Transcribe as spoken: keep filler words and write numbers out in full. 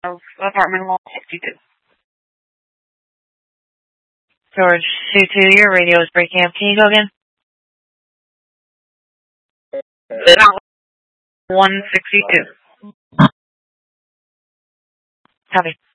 of apartment one sixty-two. George two two, your radio is breaking up. Can you go again? one sixty-two. Copy.